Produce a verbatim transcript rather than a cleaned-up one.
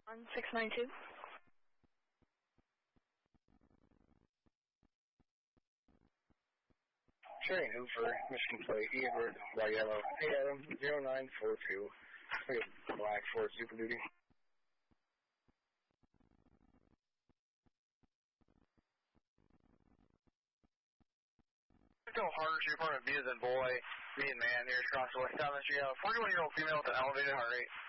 one six nine two. Train Hoover, Michigan Plate, Edward, by yellow, hey Adam, zero nine four two. We have black for Super Duty. Go Harder Street, Department B as in boy, B and man, near across the West seventh Street. A forty-one-year-old female with an elevated heart rate.